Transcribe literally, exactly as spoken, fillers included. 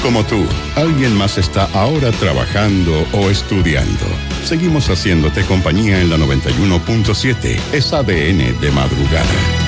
Como tú, alguien más está ahora trabajando o estudiando. Seguimos haciéndote compañía en la noventa y uno punto siete, es A D N de madrugada.